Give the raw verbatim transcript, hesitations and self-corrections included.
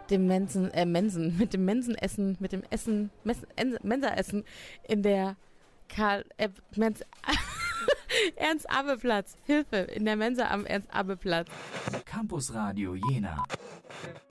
dem Mensen, äh, Mensen, mit dem Mensenessen, mit dem Essen, Mes- En- Mensaessen in der Karl, äh, Menz, Ernst-Abbe-Platz. Hilfe, in der Mensa am Ernst-Abbe-Platz. Campus Radio Jena.